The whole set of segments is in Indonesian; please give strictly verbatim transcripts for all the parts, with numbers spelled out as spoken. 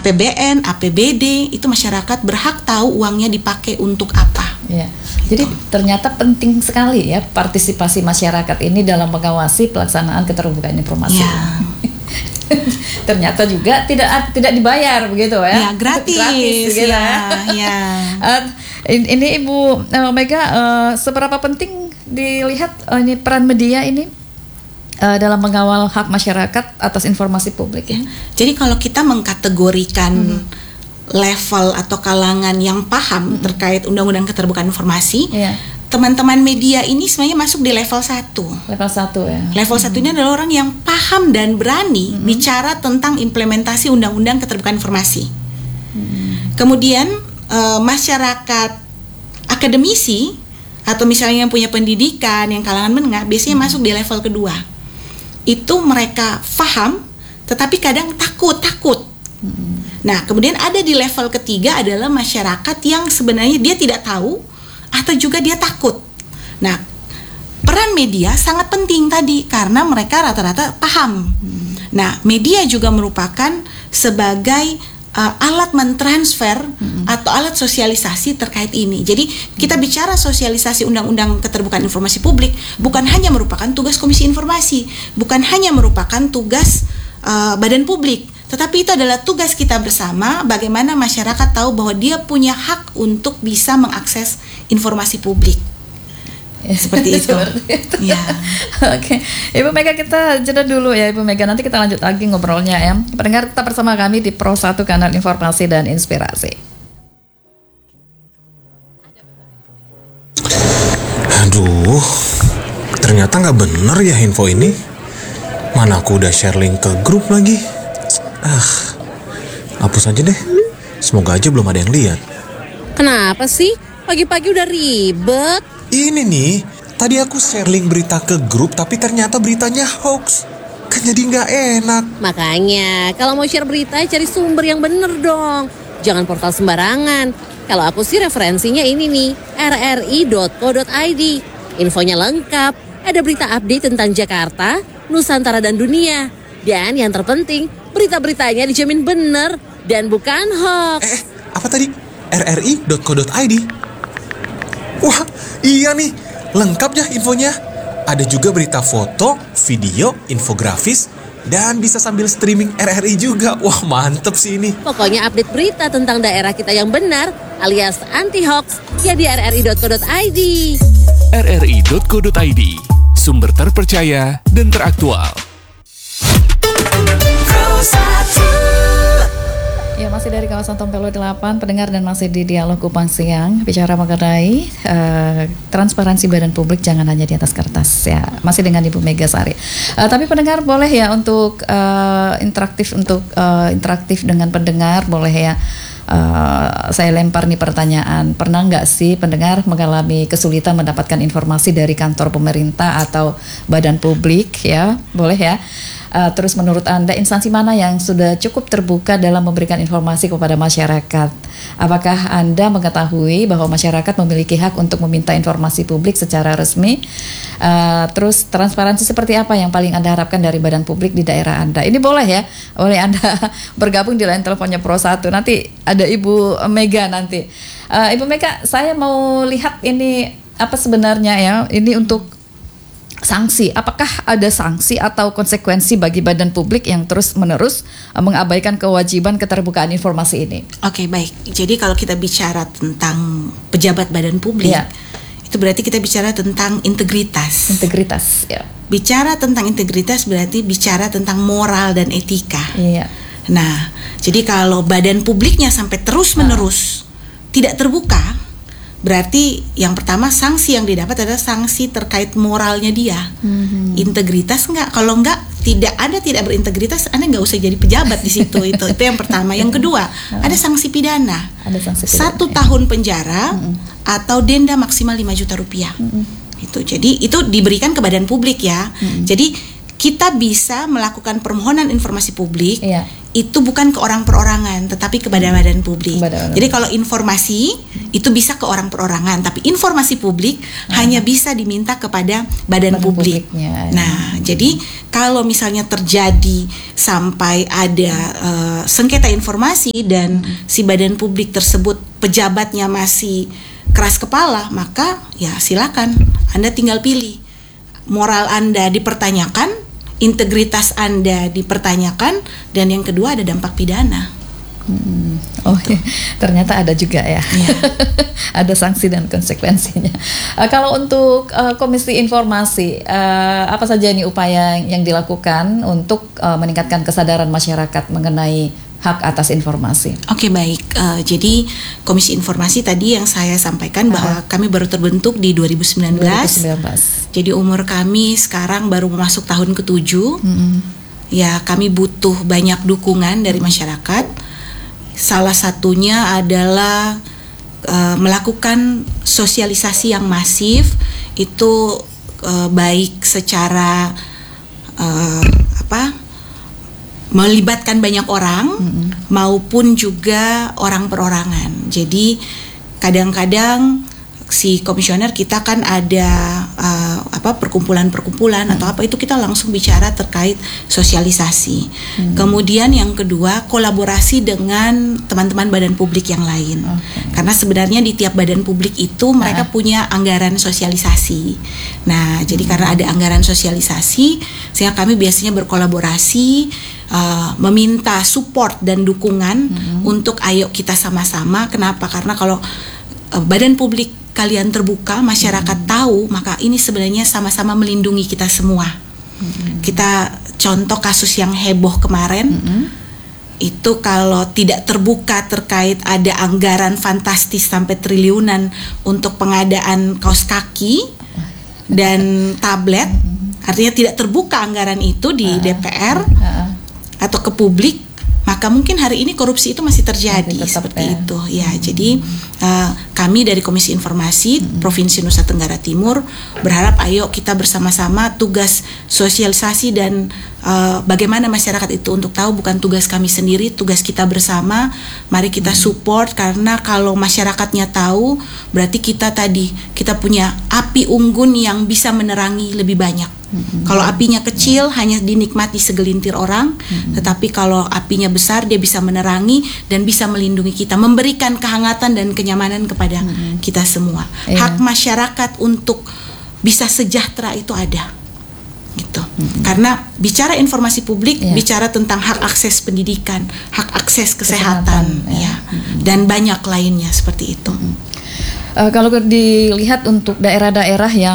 A P B N, A P B D, itu masyarakat berhak tahu uangnya dipakai untuk apa. Ya. Jadi ternyata penting sekali ya partisipasi masyarakat ini dalam mengawasi pelaksanaan keterbukaan informasi. Ya. Ternyata juga tidak tidak dibayar begitu ya? Ya, gratis, gratis gitu ya. ya. Ya. uh, ini Ibu uh, Mega, uh, seberapa penting dilihat uh, ini peran media ini uh, dalam mengawal hak masyarakat atas informasi publik ya? Jadi kalau kita mengkategorikan hmm. level atau kalangan yang paham hmm. terkait Undang-Undang Keterbukaan Informasi, yeah. teman-teman media ini sebenarnya masuk di level satu. Level satu ya. Level satu ini adalah orang yang paham dan berani hmm. bicara tentang implementasi Undang-Undang Keterbukaan Informasi. Hmm. Kemudian uh, masyarakat akademisi atau misalnya yang punya pendidikan, yang kalangan menengah, biasanya hmm. masuk di level kedua. Itu mereka paham, tetapi kadang takut-takut. Hmm. Nah, kemudian ada di level ketiga adalah masyarakat yang sebenarnya dia tidak tahu atau juga dia takut. Nah, peran media sangat penting tadi karena mereka rata-rata paham. Hmm. Nah, media juga merupakan sebagai uh, alat mentransfer hmm. atau alat sosialisasi terkait ini. Jadi, kita hmm. bicara sosialisasi Undang-Undang Keterbukaan Informasi Publik bukan hanya merupakan tugas Komisi Informasi, bukan hanya merupakan tugas uh, Badan Publik, tetapi itu adalah tugas kita bersama bagaimana masyarakat tahu bahwa dia punya hak untuk bisa mengakses informasi publik. Ya, seperti itu. Seperti itu. Ya. Oke, Ibu Mega, kita jeda dulu ya Ibu Mega. Nanti kita lanjut lagi ngobrolnya ya. Pendengar tetap bersama kami di Pro satu Kanal Informasi dan Inspirasi. Aduh, ternyata nggak bener ya info ini. Mana aku udah share link ke grup lagi. Ah, hapus aja deh. Semoga aja belum ada yang lihat. Kenapa sih? Pagi-pagi udah ribet. Ini nih, tadi aku share link berita ke grup, tapi ternyata beritanya hoax. Kan jadi nggak enak. Makanya, kalau mau share berita, cari sumber yang bener dong. Jangan portal sembarangan. Kalau aku sih referensinya ini nih, r r i dot co dot i d. Infonya lengkap, ada berita update tentang Jakarta, Nusantara dan dunia. Dan yang terpenting, berita-beritanya dijamin bener dan bukan hoax. Eh, apa tadi? r r i dot co dot i d. Wah, iya nih, lengkap ya infonya. Ada juga berita foto, video, infografis, dan bisa sambil streaming R R I juga. Wah, mantep sih ini. Pokoknya update berita tentang daerah kita yang benar, alias anti-hoax, ya di r r i dot co dot i d. r r i dot co dot i d, sumber terpercaya dan teraktual. Ya, masih dari kawasan Tompelo delapan, pendengar, dan masih di Dialog Kupang Siang, bicara mengenai uh, transparansi badan publik jangan hanya di atas kertas ya. Masih dengan Ibu Mega Sari. Uh, tapi pendengar boleh ya untuk uh, interaktif untuk uh, interaktif dengan pendengar, boleh ya. Uh, saya lempar nih pertanyaan, pernah nggak sih pendengar mengalami kesulitan mendapatkan informasi dari kantor pemerintah atau badan publik ya, boleh ya. Uh, terus menurut Anda instansi mana yang sudah cukup terbuka dalam memberikan informasi kepada masyarakat? Apakah Anda mengetahui bahwa masyarakat memiliki hak untuk meminta informasi publik secara resmi? Uh, terus transparansi seperti apa yang paling Anda harapkan dari badan publik di daerah Anda? Ini boleh ya, boleh Anda bergabung di line teleponnya Pro satu. Nanti ada Ibu Mega nanti. Uh, Ibu Mega, saya mau lihat ini apa sebenarnya ya, ini untuk sanksi. Apakah ada sanksi atau konsekuensi bagi badan publik yang terus-menerus uh, mengabaikan kewajiban keterbukaan informasi ini? Oke, baik. Jadi kalau kita bicara tentang pejabat badan publik, ya, itu berarti kita bicara tentang integritas. Integritas, ya. Bicara tentang integritas berarti bicara tentang moral dan etika. Iya. Nah, jadi kalau badan publiknya sampai terus-menerus ah. tidak terbuka, berarti yang pertama sanksi yang didapat adalah sanksi terkait moralnya dia. Mm-hmm. Integritas enggak? Kalau enggak, tidak ada tidak berintegritas, Anda enggak usah jadi pejabat di situ. itu itu yang pertama. Yang kedua, ada sanksi pidana. Ada sanksi pidana. Satu ya. tahun penjara mm-hmm. atau denda maksimal lima juta rupiah. Mm-hmm. Itu. Jadi itu diberikan ke badan publik ya. Mm-hmm. Jadi kita bisa melakukan permohonan informasi publik, yeah. itu bukan ke orang perorangan, tetapi kepada badan publik. Kepada Jadi kalau informasi itu bisa ke orang perorangan, tapi informasi publik hmm. hanya bisa diminta kepada badan, badan publik. Publiknya. Nah, hmm. jadi kalau misalnya terjadi sampai ada uh, sengketa informasi dan hmm. si badan publik tersebut pejabatnya masih keras kepala, maka ya silakan Anda tinggal pilih. Moral Anda dipertanyakan, integritas Anda dipertanyakan, dan yang kedua ada dampak pidana. Hmm. Oh gitu. Ya, ternyata ada juga ya, ya. Ada sanksi dan konsekuensinya. Uh, kalau untuk uh, Komisi Informasi, uh, apa saja ini upaya yang dilakukan untuk uh, meningkatkan kesadaran masyarakat mengenai hak atas informasi? Oke, baik. Uh, jadi Komisi Informasi tadi yang saya sampaikan uh-huh. bahwa kami baru terbentuk di dua ribu sembilan belas. dua ribu sembilan belas. Jadi umur kami sekarang baru memasuk tahun ketujuh. Mm-hmm. Ya, kami butuh banyak dukungan dari masyarakat. Salah satunya adalah uh, melakukan sosialisasi yang masif, itu uh, baik secara uh, apa melibatkan banyak orang mm-hmm. maupun juga orang perorangan. Jadi kadang-kadang si komisioner kita kan ada uh, apa perkumpulan-perkumpulan hmm. atau apa, itu kita langsung bicara terkait sosialisasi. Hmm. Kemudian yang kedua, kolaborasi dengan teman-teman badan publik yang lain. Okay. Karena sebenarnya di tiap badan publik itu mereka ah. punya anggaran sosialisasi. Nah, hmm. jadi karena ada anggaran sosialisasi, sehingga kami biasanya berkolaborasi, uh, meminta support dan dukungan hmm. untuk ayo kita sama-sama. Kenapa? Karena kalau uh, badan publik kalian terbuka, masyarakat hmm. tahu, maka ini sebenarnya sama-sama melindungi kita semua. Hmm. Kita contoh kasus yang heboh kemarin, hmm. itu kalau tidak terbuka terkait ada anggaran fantastis sampai triliunan untuk pengadaan kaos kaki dan tablet, hmm. artinya tidak terbuka anggaran itu di uh, D P R uh, atau ke publik, maka mungkin hari ini korupsi itu masih terjadi tetap, seperti ya. itu ya. Hmm. Jadi uh, kami dari Komisi Informasi hmm. Provinsi Nusa Tenggara Timur berharap ayo kita bersama-sama, tugas sosialisasi dan uh, bagaimana masyarakat itu untuk tahu bukan tugas kami sendiri, tugas kita bersama. Mari kita support, karena kalau masyarakatnya tahu berarti kita tadi kita punya api unggun yang bisa menerangi lebih banyak. Mm-hmm. Kalau apinya kecil mm-hmm. hanya dinikmati segelintir orang, mm-hmm. tetapi kalau apinya besar dia bisa menerangi dan bisa melindungi kita, memberikan kehangatan dan kenyamanan kepada mm-hmm. kita semua. Yeah. Hak masyarakat untuk bisa sejahtera itu ada, gitu. Mm-hmm. Karena bicara informasi publik, yeah. bicara tentang hak akses pendidikan, hak akses kesehatan, kesehatan ya, ya. Mm-hmm. dan banyak lainnya seperti itu. Mm-hmm. Uh, kalau dilihat untuk daerah-daerah yang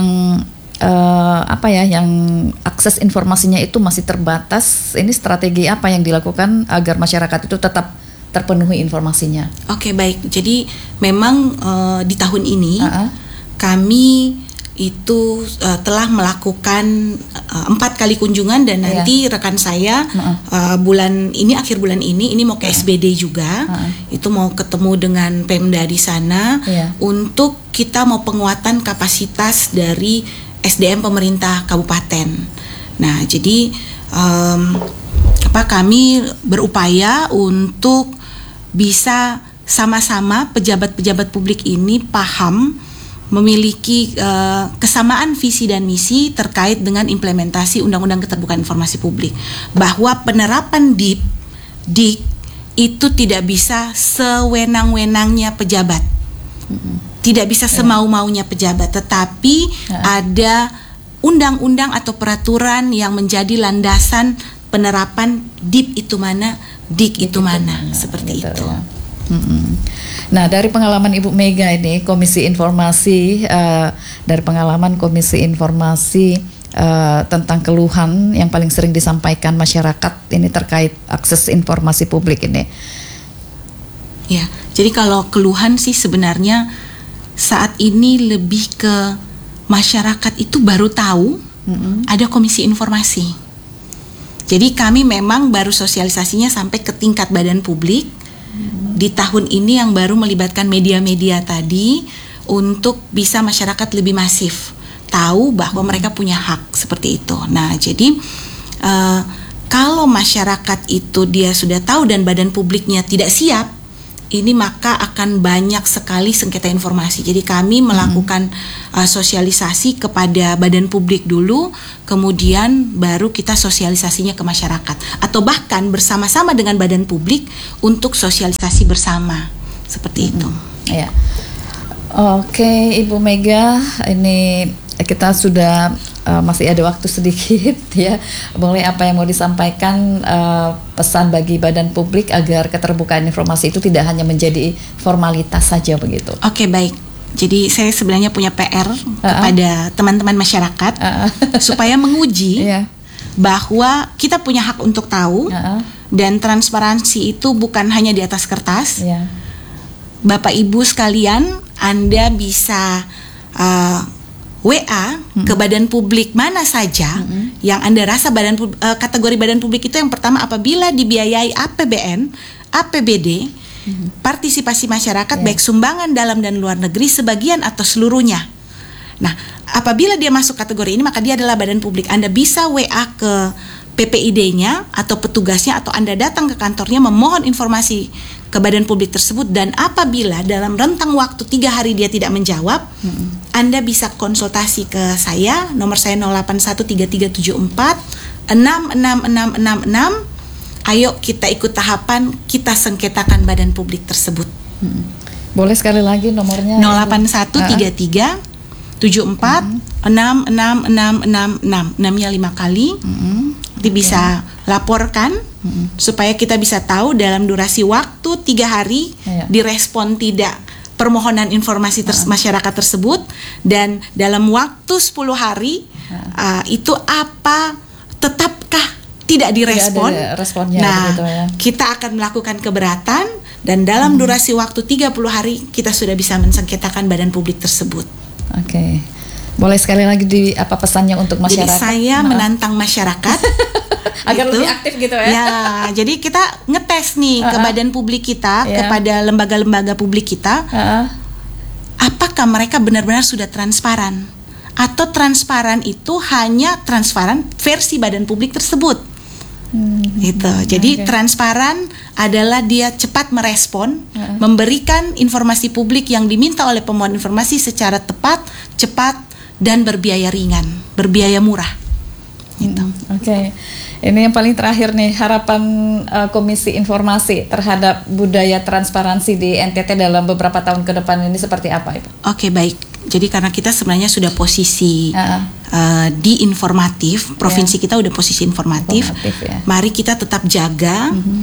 Uh, apa ya, yang akses informasinya itu masih terbatas, ini strategi apa yang dilakukan agar masyarakat itu tetap terpenuhi informasinya? Oke, okay, baik. Jadi memang uh, di tahun ini uh-uh. kami itu uh, telah melakukan uh, empat kali kunjungan, dan nanti yeah. rekan saya uh-uh. uh, bulan ini, akhir bulan ini ini mau ke uh-uh. S B D juga, uh-uh. itu mau ketemu dengan Pemda di sana yeah. untuk kita mau penguatan kapasitas dari S D M pemerintah kabupaten. Nah, jadi um, apa kami berupaya untuk bisa sama-sama pejabat-pejabat publik ini paham, memiliki uh, kesamaan visi dan misi terkait dengan implementasi Undang-Undang Keterbukaan Informasi Publik, bahwa penerapan D I P, D I K itu tidak bisa sewenang-wenangnya pejabat. Mm-hmm. Tidak bisa semau-maunya pejabat, tetapi ya. ada undang-undang atau peraturan yang menjadi landasan penerapan D I P itu mana, D I K itu mana, mana seperti gitu, itu. Ya. Mm-hmm. Nah, dari pengalaman Ibu Mega ini, Komisi Informasi, uh, dari pengalaman Komisi Informasi uh, tentang keluhan yang paling sering disampaikan masyarakat ini terkait akses informasi publik ini. Ya, jadi kalau keluhan sih sebenarnya saat ini lebih ke masyarakat itu baru tahu mm-hmm. ada Komisi Informasi. Jadi kami memang baru sosialisasinya sampai ke tingkat badan publik mm-hmm. di tahun ini, yang baru melibatkan media-media tadi untuk bisa masyarakat lebih masif tahu bahwa mm-hmm. mereka punya hak seperti itu. Nah, jadi uh, kalau masyarakat itu dia sudah tahu dan badan publiknya tidak siap, ini maka akan banyak sekali sengketa informasi. Jadi kami melakukan hmm. uh, sosialisasi kepada badan publik dulu, kemudian baru kita sosialisasinya ke masyarakat, atau bahkan bersama-sama dengan badan publik untuk sosialisasi bersama seperti hmm. itu. Ya. Oke, Ibu Mega, ini kita sudah uh, masih ada waktu sedikit ya. Boleh apa yang mau disampaikan uh, pesan bagi badan publik agar keterbukaan informasi itu tidak hanya menjadi formalitas saja begitu. Oke, baik. Jadi saya sebenarnya punya P R uh-uh. kepada teman-teman masyarakat uh-uh. supaya menguji yeah. bahwa kita punya hak untuk tahu uh-uh. dan transparansi itu bukan hanya di atas kertas. Yeah. Bapak Ibu sekalian, Anda bisa uh, W A hmm. ke badan publik mana saja hmm. yang Anda rasa badan uh, kategori badan publik itu yang pertama apabila dibiayai A P B N, A P B D, hmm. partisipasi masyarakat yeah. baik sumbangan dalam dan luar negeri sebagian atau seluruhnya. Nah, apabila dia masuk kategori ini maka dia adalah badan publik. Anda bisa W A ke P P I D-nya atau petugasnya atau Anda datang ke kantornya memohon informasi ke badan publik tersebut, dan apabila dalam rentang waktu tiga hari dia tidak menjawab, hmm. Anda bisa konsultasi ke saya, nomor saya nol delapan satu tiga tiga tujuh empat enam enam enam enam enam. Ayo kita ikut tahapan, kita sengketakan badan publik tersebut. Hmm. Boleh sekali lagi nomornya? nol delapan satu tiga tiga tujuh empat enam enam enam enam enam. enam-nya lima kali. Hmm. Nanti okay. bisa laporkan hmm. supaya kita bisa tahu dalam durasi waktu tiga hari yeah. direspon tidak permohonan informasi ter- uh. masyarakat tersebut, dan dalam waktu sepuluh hari uh. Uh, itu apa tetapkah tidak direspon, tidak ada responnya, nah begitu, ya. Kita akan melakukan keberatan, dan dalam hmm. durasi waktu tiga puluh hari kita sudah bisa mensengketakan badan publik tersebut. Oke. Okay. Boleh sekali lagi di apa pesannya untuk masyarakat? Jadi saya Maaf. menantang masyarakat agar gitu. lebih aktif gitu ya. Ya, jadi kita ngetes nih uh-uh. ke badan publik kita, yeah. kepada lembaga-lembaga publik kita. Uh-uh. Apakah mereka benar-benar sudah transparan? Atau transparan itu hanya transparan versi badan publik tersebut? Hmm. Gitu. Jadi okay. transparan adalah dia cepat merespon, uh-uh. memberikan informasi publik yang diminta oleh pemohon informasi secara tepat, cepat, dan berbiaya ringan, berbiaya murah. Gitu. Hmm, Oke, okay. Ini yang paling terakhir nih, harapan uh, Komisi Informasi terhadap budaya transparansi di N T T dalam beberapa tahun ke depan ini seperti apa, Ibu? Oke, okay, baik. Jadi karena kita sebenarnya sudah posisi uh-uh. uh, di informatif, provinsi yeah. kita udah posisi informatif. informatif ya. Mari kita tetap jaga, mm-hmm.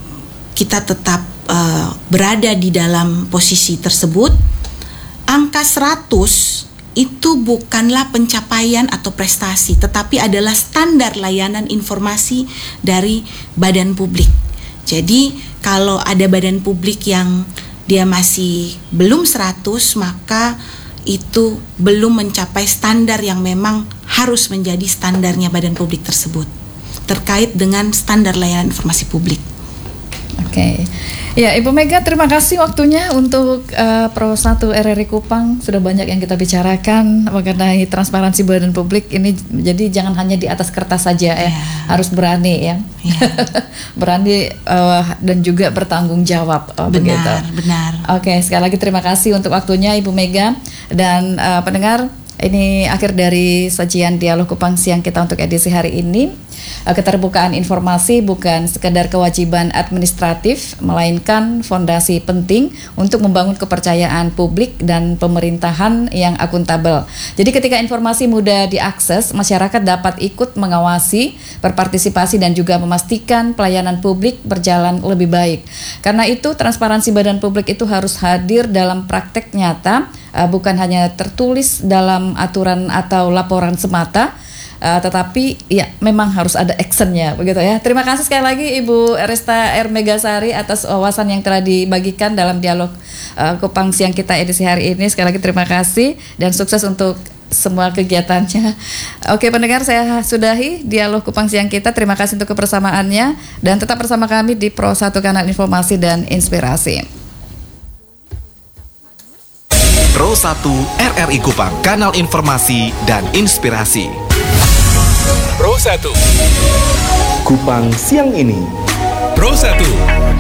kita tetap uh, berada di dalam posisi tersebut. Angka seratus itu bukanlah pencapaian atau prestasi, tetapi adalah standar layanan informasi dari badan publik. Jadi kalau ada badan publik yang dia masih belum seratus, maka itu belum mencapai standar yang memang harus menjadi standarnya badan publik tersebut terkait dengan standar layanan informasi publik. Oke, okay. Ya Ibu Mega, terima kasih waktunya untuk uh, Pro satu R R I Kupang. Sudah banyak yang kita bicarakan mengenai transparansi badan publik ini. Jadi jangan hanya di atas kertas saja ya, yeah. harus berani ya, yeah. berani uh, dan juga bertanggung jawab. Oh, benar, begitu. benar. Oke, okay, sekali lagi terima kasih untuk waktunya Ibu Mega dan uh, pendengar. Ini akhir dari sajian Dialog Kupang Siang kita untuk edisi hari ini. Keterbukaan informasi bukan sekedar kewajiban administratif, melainkan fondasi penting untuk membangun kepercayaan publik dan pemerintahan yang akuntabel. Jadi ketika informasi mudah diakses, masyarakat dapat ikut mengawasi, berpartisipasi dan juga memastikan pelayanan publik berjalan lebih baik. Karena itu transparansi badan publik itu harus hadir dalam praktek nyata, bukan hanya tertulis dalam aturan atau laporan semata. Uh, tetapi ya memang harus ada actionnya begitu ya. Terima kasih sekali lagi Ibu Resta R. Megasari atas wawasan yang telah dibagikan dalam Dialog uh, Kupang Siang kita edisi hari ini. Sekali lagi terima kasih dan sukses untuk semua kegiatannya. Oke pendengar, saya sudahi Dialog Kupang Siang kita. Terima kasih untuk kebersamaannya dan tetap bersama kami di Pro satu Kanal Informasi dan Inspirasi. Pro satu R R I Kupang, kanal informasi dan inspirasi. Pro satu. Kupang siang ini. Pro satu.